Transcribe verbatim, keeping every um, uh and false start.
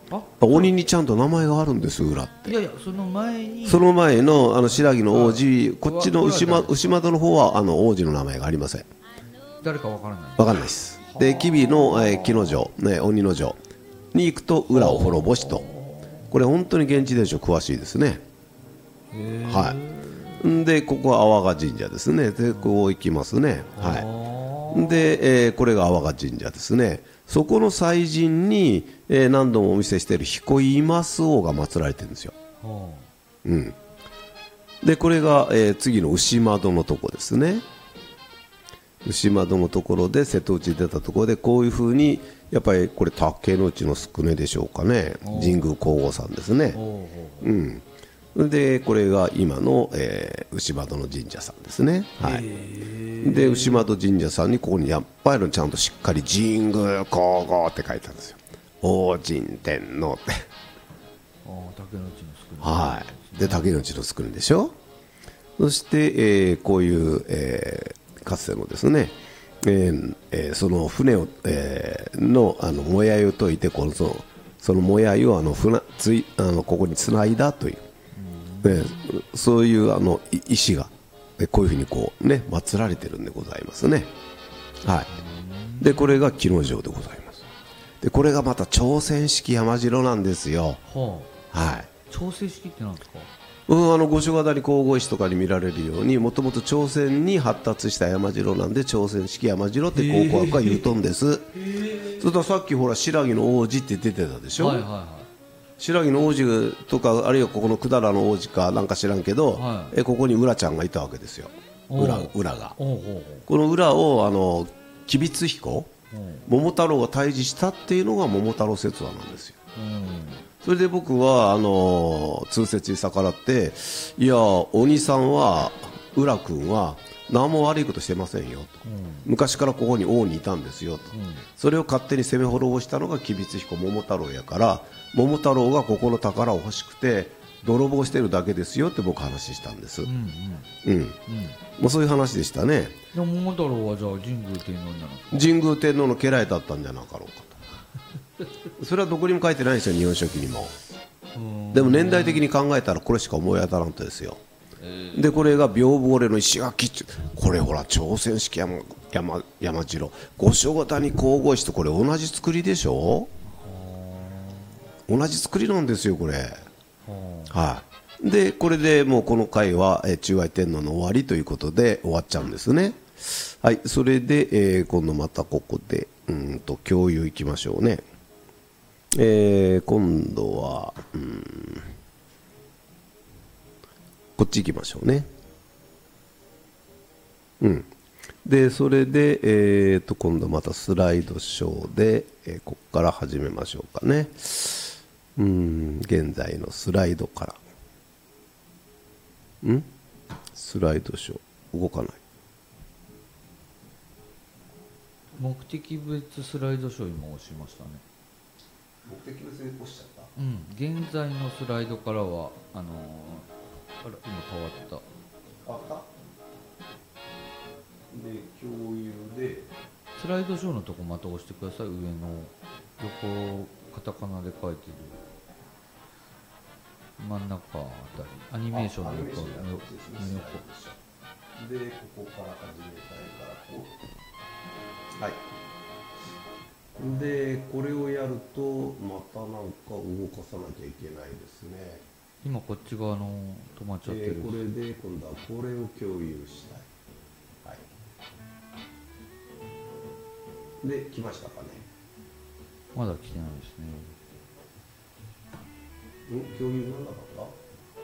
あ鬼にちゃんと名前があるんです、裏って。 いやいや、その前にその前のあの白木の王子、こっちの牛窓牛窓の方はあの王子の名前がありません。 誰かわからない。 わかんないです。で吉備の、えー、木の城、ね、鬼の城に行くと裏を滅ぼしと、これ本当に現地伝承詳しいですね。はい。でここは阿波賀神社ですね。でこう行きますね。はい。で、えー、これが阿波賀神社ですね。そこの祭神に、えー、何度もお見せしている彦井益王が祀られてるんですよ。うん。でこれが、えー、次の牛窓のとこですね。牛窓のところで瀬戸内出たところでこういうふうにやっぱりこれ竹の内の宿根でしょうかね。神宮皇后さんですね。うん。でこれが今の、えー、牛窓の神社さんですね。はい。で牛窓神社さんにここにやっぱりちゃんとしっかり神宮皇后って書いてあるんですよ。王神天皇ってあ竹の内の宿根。 はい。で竹の内の宿根でしょ。そして、えー、こういう、えーかつてのですね、えーえー、その船を、えー、のあのもやいを解いてこのそのそのもやいをあの船ついあのここにつないだという、えー、そういうあの石がこういうふうにこうね祀られてるんでございますね。はい。でこれが木之丞でございます。でこれがまた朝鮮式山城なんですよ。 はあ、はい。 朝鮮式ってなんですか？ うん、あの五所型に神々石とかに見られるようにもともと朝鮮に発達した山城なんで朝鮮式山城って考古学は言うとんです。それとさっきほら白木の王子って出てたでしょ、はいはいはい、白木の王子とかあるいはここの百済の王子かなんか知らんけど、はい、えここに浦ちゃんがいたわけですよ。浦浦がこの浦をあの吉備津彦桃太郎が退治したっていうのが桃太郎説話なんですよ。それで僕はあの通説に逆らっていや鬼さんは浦君は何も悪いことしてませんよと、うん、昔からここに王にいたんですよと、うん、それを勝手に攻め滅ぼしたのが吉備津彦桃太郎やから桃太郎がここの宝を欲しくて泥棒してるだけですよって僕話したんです。うん、うんうん、もうそういう話でしたね。 でも桃太郎はじゃあ神宮天皇になるの？ 神宮天皇の家来だったんじゃなかろうかとそれはどこにも書いてないですよ日本書紀にも。でも年代的に考えたらこれしか思い当たらんとですよ。でこれが屏風折れの石垣っちゅこれほら朝鮮式 山, 山, 山城五所型に神々石とこれ同じ作りでしょ。同じ作りなんですよこれ。はい。でこれでもうこの回は中愛天皇の終わりということで終わっちゃうんですね。はい。それで、えー、今度またここでうんと共有いきましょうね。えー、今度は、うん、こっち行きましょうね。うん。で、それで、えーと、今度またスライドショーで、えー、ここから始めましょうかね。うん、現在のスライドから。んスライドショー、動かない。 目的別スライドショー今押しましたね。 目的別に押しちゃった。 うん、現在のスライドからはあのー、あら今変わった。 変わった。で共有でスライドショーのとこまた押してください。上の横カタカナで書いてる真ん中あたりアニメーションの横の横でここから始めたいからこう。はい。でこれをやるとまたなんか動かさなきゃいけないですね。 今こっち側の止まっちゃってる、 えー、これで今度はこれを共有したい。はい。で来ましたかね。 まだ来てないですね。 ん共有なんなかった。